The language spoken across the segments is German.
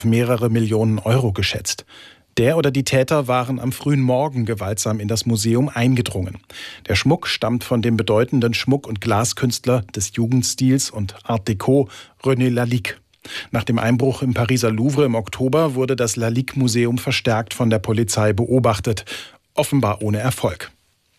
mehrere Millionen Euro geschätzt. Der oder die Täter waren am frühen Morgen gewaltsam in das Museum eingedrungen. Der Schmuck stammt von dem bedeutenden Schmuck- und Glaskünstler des Jugendstils und Art Deco René Lalique. Nach dem Einbruch im Pariser Louvre im Oktober wurde das Lalique-Museum verstärkt von der Polizei beobachtet, offenbar ohne Erfolg.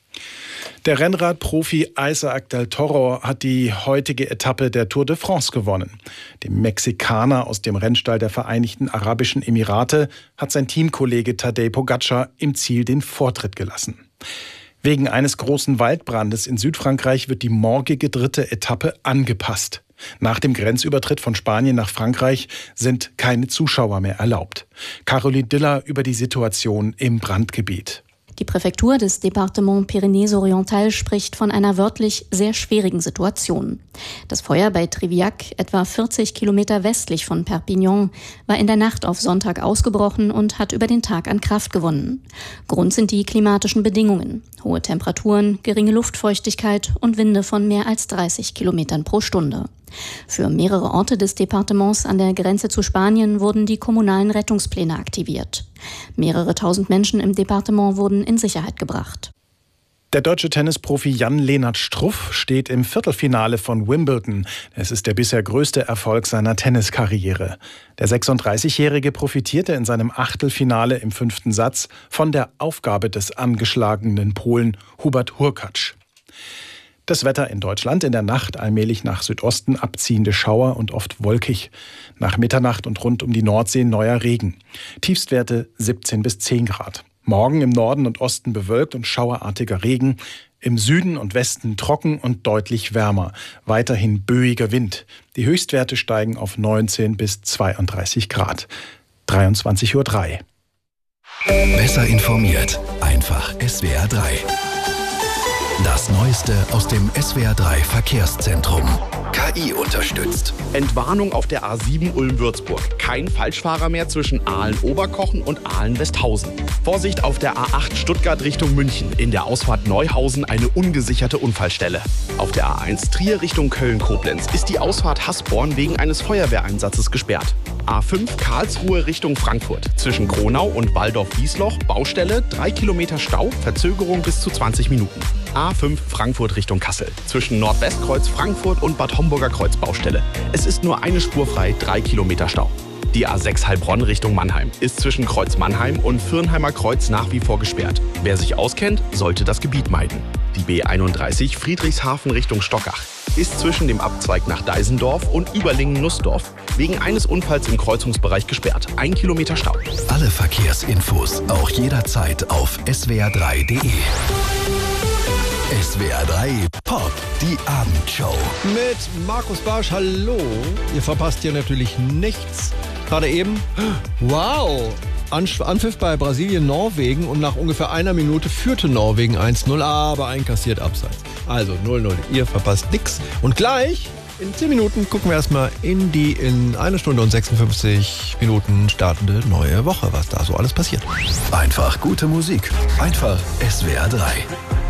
Der Rennradprofi Isaac del Toro hat die heutige Etappe der Tour de France gewonnen. Dem Mexikaner aus dem Rennstall der Vereinigten Arabischen Emirate hat sein Teamkollege Tadej Pogačar im Ziel den Vortritt gelassen. Wegen eines großen Waldbrandes in Südfrankreich wird die morgige 3. Etappe angepasst. Nach dem Grenzübertritt von Spanien nach Frankreich sind keine Zuschauer mehr erlaubt. Caroline Diller über die Situation im Brandgebiet. Die Präfektur des Département Pyrénées-Orientales spricht von einer wörtlich sehr schwierigen Situation. Das Feuer bei Triviac, etwa 40 Kilometer westlich von Perpignan, war in der Nacht auf Sonntag ausgebrochen und hat über den Tag an Kraft gewonnen. Grund sind die klimatischen Bedingungen. Hohe Temperaturen, geringe Luftfeuchtigkeit und Winde von mehr als 30 Kilometern pro Stunde. Für mehrere Orte des Departements an der Grenze zu Spanien wurden die kommunalen Rettungspläne aktiviert. Mehrere tausend Menschen im Departement wurden in Sicherheit gebracht. Der deutsche Tennisprofi Jan-Lennart Struff steht im Viertelfinale von Wimbledon. Es ist der bisher größte Erfolg seiner Tenniskarriere. Der 36-Jährige profitierte in seinem Achtelfinale im 5. Satz von der Aufgabe des angeschlagenen Polen Hubert Hurkacz. Das Wetter in Deutschland: in der Nacht allmählich nach Südosten abziehende Schauer und oft wolkig. Nach Mitternacht und rund um die Nordsee neuer Regen. Tiefstwerte 17 bis 10 Grad. Morgen im Norden und Osten bewölkt und schauerartiger Regen. Im Süden und Westen trocken und deutlich wärmer. Weiterhin böiger Wind. Die Höchstwerte steigen auf 19 bis 32 Grad. 23:03 Uhr. Besser informiert. Einfach SWR 3. Das Neueste aus dem SWR 3 Verkehrszentrum. KI unterstützt. Entwarnung auf der A7 Ulm-Würzburg. Kein Falschfahrer mehr zwischen Aalen-Oberkochen und Aalen-Westhausen. Vorsicht auf der A8 Stuttgart Richtung München. In der Ausfahrt Neuhausen eine ungesicherte Unfallstelle. Auf der A1 Trier Richtung Köln-Koblenz ist die Ausfahrt Hasborn wegen eines Feuerwehreinsatzes gesperrt. A5 Karlsruhe Richtung Frankfurt. Zwischen Kronau und Walldorf-Wiesloch Baustelle, 3 Kilometer Stau, Verzögerung bis zu 20 Minuten. A5 Frankfurt Richtung Kassel. Zwischen Nordwestkreuz Frankfurt und Bad Homburger Kreuz Baustelle. Es ist nur eine Spur frei, 3 Kilometer Stau. Die A6 Heilbronn Richtung Mannheim ist zwischen Kreuz Mannheim und Fürnheimer Kreuz nach wie vor gesperrt. Wer sich auskennt, sollte das Gebiet meiden. Die B31 Friedrichshafen Richtung Stockach ist zwischen dem Abzweig nach Deisendorf und Überlingen-Nussdorf wegen eines Unfalls im Kreuzungsbereich gesperrt. 1 Kilometer Stau. Alle Verkehrsinfos auch jederzeit auf swr3.de. SWR 3 Pop, die Abendshow. Mit Markus Barsch, hallo. Ihr verpasst hier natürlich nichts. Gerade eben, wow, Anpfiff bei Brasilien-Norwegen und nach ungefähr einer Minute führte Norwegen 1-0, aber einkassiert abseits. Also 0-0, ihr verpasst nichts. Und gleich, in 10 Minuten, gucken wir erstmal in die in 1 Stunde und 56 Minuten startende neue Woche, was da so alles passiert. Einfach gute Musik, einfach SWR 3.